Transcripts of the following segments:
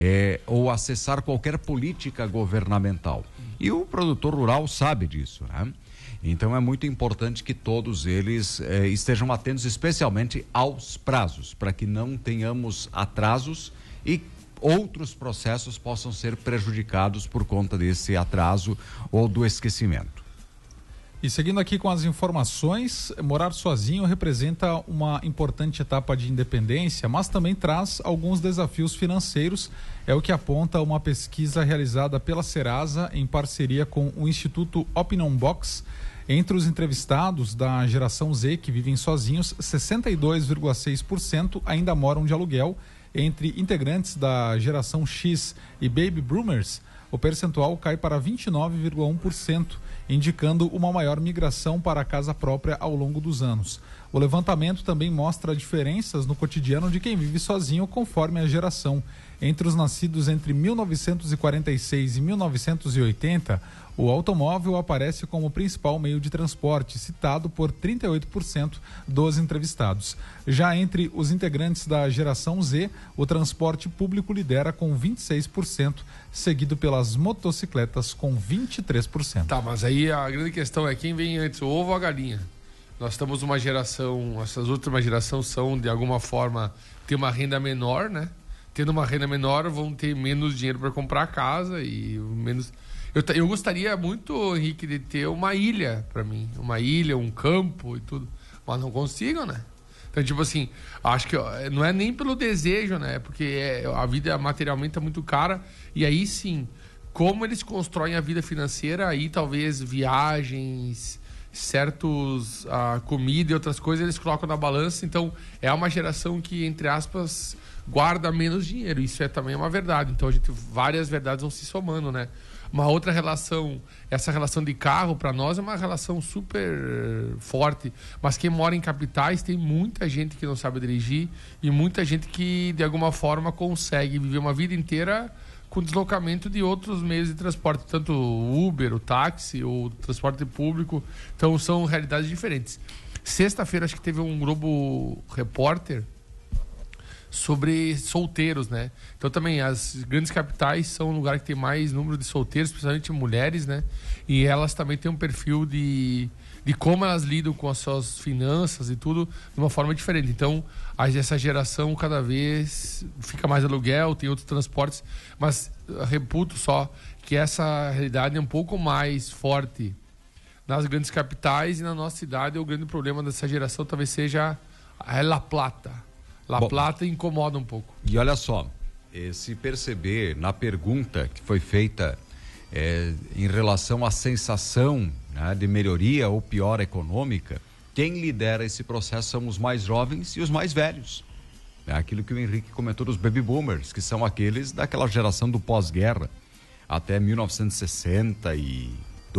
ou acessar qualquer política governamental. E o produtor rural sabe disso, né? Então é muito importante que todos eles estejam atentos, especialmente aos prazos, para que não tenhamos atrasos e outros processos possam ser prejudicados por conta desse atraso ou do esquecimento. E seguindo aqui com as informações, morar sozinho representa uma importante etapa de independência, mas também traz alguns desafios financeiros. É o que aponta uma pesquisa realizada pela Serasa em parceria com o Instituto Opinion Box. Entre os entrevistados da geração Z que vivem sozinhos, 62,6% ainda moram de aluguel. Entre integrantes da geração X e Baby Boomers, o percentual cai para 29,1%, indicando uma maior migração para a casa própria ao longo dos anos. O levantamento também mostra diferenças no cotidiano de quem vive sozinho conforme a geração. Entre os nascidos entre 1946 e 1980, o automóvel aparece como o principal meio de transporte, citado por 38% dos entrevistados. Já entre os integrantes da geração Z, o transporte público lidera com 26%, seguido pelas motocicletas com 23%. Tá, mas aí a grande questão é quem vem antes, o ovo ou a galinha? Nós estamos uma geração, essas últimas gerações são, de alguma forma, ter uma renda menor, né? Tendo uma renda menor, vão ter menos dinheiro para comprar casa e menos... Eu gostaria muito, Henrique, de ter uma ilha para mim. Uma ilha, um campo e tudo. Mas não consigo, né? Então, tipo assim, acho que não é nem pelo desejo, né? Porque a vida materialmente é muito cara. E aí, sim, como eles constroem a vida financeira, aí talvez viagens, certos comida e outras coisas, eles colocam na balança. Então, é uma geração que, entre aspas, guarda menos dinheiro. Isso também é uma verdade. Então, várias verdades vão se somando, né? Uma outra relação, essa relação de carro, para nós, é uma relação super forte. Mas quem mora em capitais, tem muita gente que não sabe dirigir e muita gente que, de alguma forma, consegue viver uma vida inteira com deslocamento de outros meios de transporte, tanto o Uber, o táxi, o transporte público. Então, são realidades diferentes. Sexta-feira, acho que teve um Globo Repórter sobre solteiros, né? Então também as grandes capitais são um lugar que tem mais número de solteiros, principalmente mulheres, né? E elas também têm um perfil de como elas lidam com as suas finanças e tudo de uma forma diferente. Então essa geração cada vez fica mais aluguel, tem outros transportes, mas reputo só que essa realidade é um pouco mais forte nas grandes capitais, e na nossa cidade o grande problema dessa geração talvez seja a La Plata. La Plata incomoda um pouco. E olha só, se perceber na pergunta que foi feita em relação à sensação, né, de melhoria ou piora econômica, quem lidera esse processo são os mais jovens e os mais velhos. É aquilo que o Henrique comentou dos baby boomers, que são aqueles daquela geração do pós-guerra, até 1962,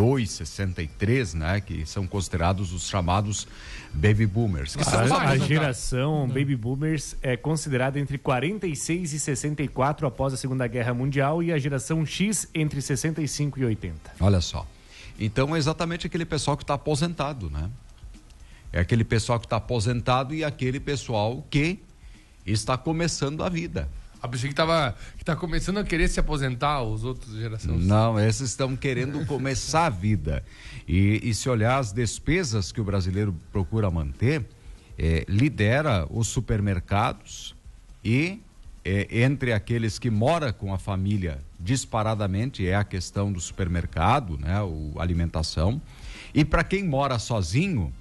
63, né, que são considerados os chamados baby boomers. A geração baby boomers é considerada entre 46 e 64 após a Segunda Guerra Mundial, e a geração X entre 65 e 80. Olha só. Então é exatamente aquele pessoal que está aposentado, né? É aquele pessoal que está aposentado e aquele pessoal que está começando a vida. A pessoa que tá começando a querer se aposentar, os outros gerações. Não, esses estão querendo começar a vida. E se olhar as despesas que o brasileiro procura manter, lidera os supermercados e entre aqueles que moram com a família disparadamente é a questão do supermercado, né, a alimentação. E para quem mora sozinho,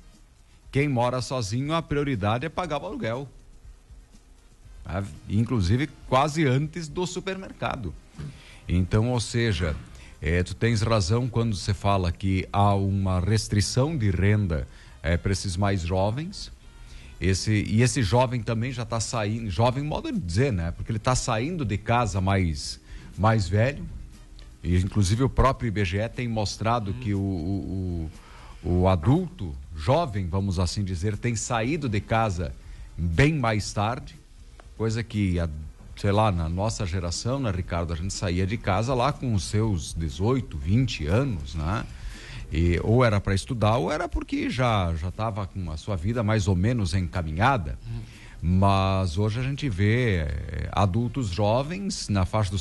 a prioridade é pagar o aluguel. Inclusive quase antes do supermercado. Então, ou seja, tu tens razão quando você fala que há uma restrição de renda para esses mais jovens. Esse jovem também já está saindo, jovem modo de dizer, né? Porque ele está saindo de casa mais velho. E inclusive o próprio IBGE tem mostrado que o adulto jovem, vamos assim dizer, tem saído de casa bem mais tarde. Coisa que, sei lá, na nossa geração, né, Ricardo, a gente saía de casa lá com os seus 18, 20 anos, né? Ou era para estudar, ou era porque já estava com a sua vida mais ou menos encaminhada. Mas hoje a gente vê adultos jovens na faixa dos